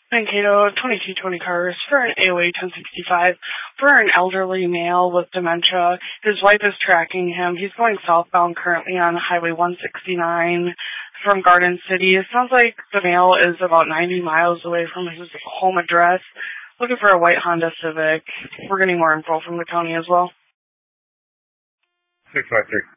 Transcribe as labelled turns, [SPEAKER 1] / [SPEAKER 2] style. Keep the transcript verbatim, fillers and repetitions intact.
[SPEAKER 1] Mankato twenty-two twenty cars for an A O A ten sixty-five for an elderly male with dementia. His wife is tracking him. He's going southbound currently on Highway one sixty-nine from Garden City. It sounds like the male is about ninety miles away from his home address, looking for a white Honda Civic. We're getting more info from the county as well.
[SPEAKER 2] six five three.